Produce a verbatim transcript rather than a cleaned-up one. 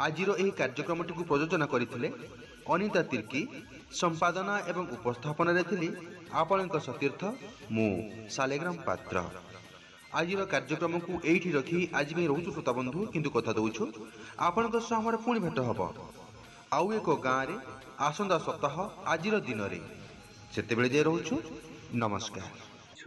ଆଜିର ଏହି କାର୍ଯ୍ୟକ୍ରମଟିକୁ ପ୍ରଯୋଜନା କରିଥିଲେ ଅନିତା ତିର୍କି, ସମ୍ପାଦନା ଏବଂ ଉପସ୍ଥାପନାରେ ଥିଲି ଆପଣଙ୍କ ସତୀର୍ଥ ମୁଁ ଶାଲେଗ୍ରାମ ପାତ୍ର। ଆଜିର କାର୍ଯ୍ୟକ୍ରମକୁ ଏଇଠି ରଖି ଆଜି ପାଇଁ ରହୁଛୁ ଶ୍ରୋତାବନ୍ଧୁ, କିନ୍ତୁ କଥା ଦେଉଛୁ ଆପଣଙ୍କ ସହ ଆମର ପୁଣି ଭେଟ ହେବ ଆଉ ଏକ ଗାଁରେ ଆସନ୍ତା ସପ୍ତାହ ଆଜିର ଦିନରେ। ସେତେବେଳେ ଯାଏ ରହୁଛୁ, ନମସ୍କାର।